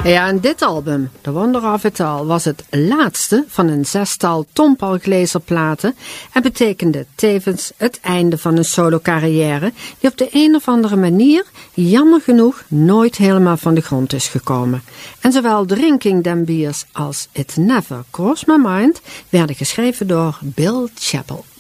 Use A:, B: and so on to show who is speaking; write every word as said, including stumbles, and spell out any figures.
A: Ja, en dit album, The Wonder of It All, was het laatste van een zestal Tom Paul Glaser platen en betekende tevens het einde van een solo-carrière die op de een of andere manier, jammer genoeg, nooit helemaal van de grond is gekomen. En zowel Drinking Them Beers als It Never Crossed My Mind werden geschreven door Bill Chappell.